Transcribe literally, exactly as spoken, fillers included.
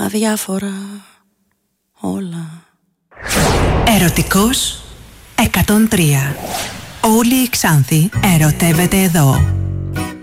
αδιάφορα όλα. Ερωτικός εκατόν τρία. Όλη η Ξάνθη ερωτεύεται εδώ.